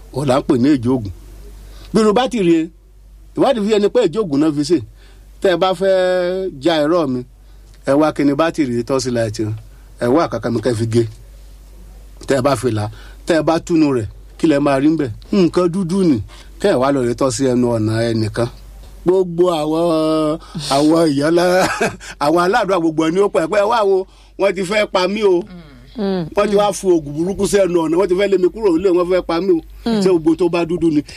ò là ń pè ní èjò ògùn bí irú bátìrì ìwádìí fi ẹni pé èjò ògùn náà fi ṣe tẹ́ ẹ bá fẹ́ já ẹ̀rọ mi ẹ wá kíni bátìrì tọ́sí láìtì ẹ wá àkàkà mi kẹ́ fi gé tẹ́ ẹ bá fi là tẹ́ ẹ bá túnú rẹ̀ kí lẹ máa rí ń bẹ̀ nǹkan dúdú ni kẹ́ ẹ wá lọ rẹ tọ́ sí ẹnu ọ̀nà ẹnìkan gbogbo àwọn ìyálà àwọn aládùn gbogbo ẹni ó pẹ́ pẹ́ wá wo wọ́n ti fẹ́ pa mí o wọ́n ti wá fún oògùn burúkú sí ẹnu ọ̀nà wọ́n ti fẹ́ lé mi kúrò nílé wọ́n fẹ́ pa mí o ṣé gbogbo tó bá dúdú ni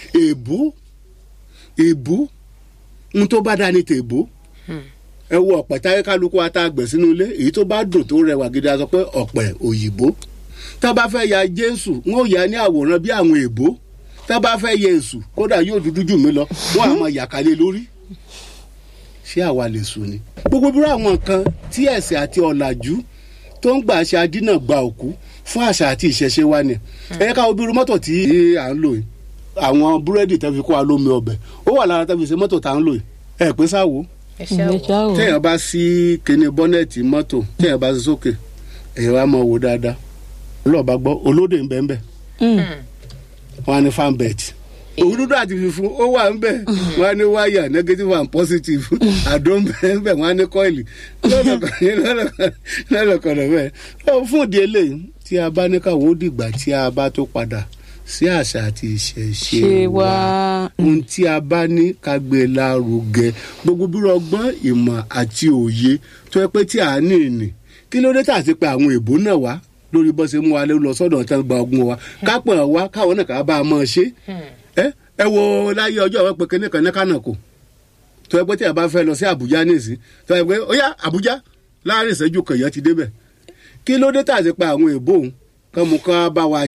èbú ń tó bá dání tèbó ẹ wo ọ̀pẹ̀ táyé kálukú àtàgbẹ̀ sínú ilé èyí tó bá dùn tó rẹwà gidi a sọ pé ọ̀pẹ̀ òyìnbó tá bá fẹ́ ya Jésù wọn ò yà ní àwòrán bí àwọn èbó tá bá fẹ́ yẹ èṣù kódà yóò dúdú jù mí lọ wọn àmọ́ yàkálẹ̀ lórí ṣé àwa lè sùn ni. gbogbo bí àwọn nǹkan tí ẹ̀sìn àti ọ̀làjú tó ń gbà ṣe adínà gba òkú fún àṣà àti ìṣẹ̀ṣe wa ni ẹ̀yẹ káwọn bí irú mọ́tò tí à ń lò yìí àwọn búrẹ́dì tẹ́ fi kó wa lómi ọbẹ̀ ó wà lára tẹ́ fi ṣe mọ́tò tá à ń lò yìí ẹ̀ pé sáwo téèyàn bá sí kíní bọ́nẹ̀tì mọ́tò téèyàn bá sí sókè èèyàn á máa wò dáadáa lọ́ọ̀bá gbọ́ olóde ń bẹ́ẹ̀ wọn á ní fanbet òun dúdú àti funfun ó wà ń bẹ̀ wọn á ní wáyà negative and positive àdó ń bẹ̀ wọn á ní kọ́ìlì lọ́lọ́kọ̀ọ́dọ̀ bẹ́ẹ̀ fún ìdí eléyìí tí a bá ní káwọn ó dìgbà tí a bá tó padà sí àṣà àti ìṣẹ̀ṣe wa ohun tí a bá ní ká gbé lárugẹ gbogbo bí ọgbọ́n ìmọ̀ àti òye tó yẹ pé tí a ní ìní kí ló dé tà sí pé àwọn èèbó náà wá lórí bó ṣe mú wa lọ sọ́dọ̀ tán gba ogun wa kápọ̀ wa káwọn náà ká bá a mọ̀ ṣe ẹ wo láyé ọjọ́ ìwé pé kíní kan ní kánàkò tó yẹ pé tí a bá fẹ́ lọ sí Àbújá nísì tó yẹ pé ó yá Àbújá láàrin ìṣẹ́jú kẹ̀yẹ́ ti débẹ̀ kí ló dé tà sí pé àwọn èèbó òun kán mú ká bá wa